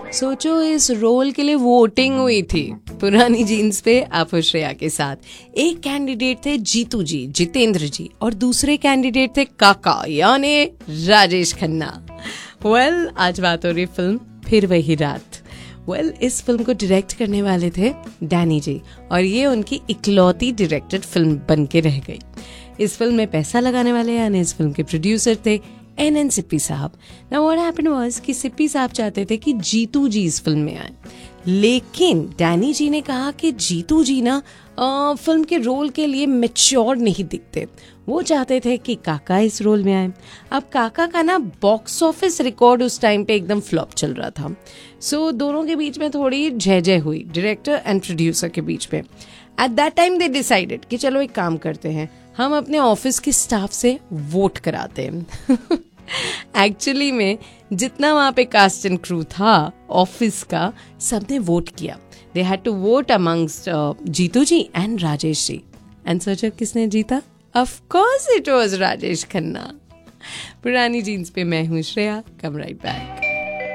सोचो इस रोल के लिए वोटिंग हुई थी पुरानी जीन्स पे आप और श्रेया के साथ। एक कैंडिडेट थे जीतू जी, जितेंद्र जी, और दूसरे कैंडिडेट थे काका यानी राजेश खन्ना। आज बात हो रही फिल्म फिर वही रात। इस फिल्म को डायरेक्ट करने वाले थे डैनी जी, और ये उनकी इकलौती डायरेक्टेड फिल्म बन के रह गई। इस फिल्म में पैसा लगाने वाले यानी इस फिल्म के प्रोड्यूसर थे एन सिप्पी साहब। नाउ व्हाट हैपेंड वाज कि सिप्पी साहब चाहते थे कि जीतू जी इस फिल्म में आए, लेकिन डैनी जी ने कहा कि जीतू जी ना फिल्म के रोल के लिए मैच्योर नहीं दिखते। वो चाहते थे कि काका इस रोल में आए। अब काका का ना बॉक्स ऑफिस रिकॉर्ड उस टाइम पे एकदम फ्लॉप चल रहा था। सो दोनों के बीच में थोड़ी जय हुई, डायरेक्टर एंड प्रोड्यूसर के बीच में। At that time they decided कि चलो एक काम करते हैं, हम अपने ऑफिस के स्टाफ से वोट कराते हैं। एक्चुअली में जितना वहां पे कास्ट एंड क्रू था ऑफिस का, सबने वोट किया। They had to vote amongst Jitu ji and Rajesh ji. And सोचो किसने जीता? Of course it was Rajesh Khanna. पुरानी जीन्स पे मैं हूँ श्रेया। कम राइट बैक।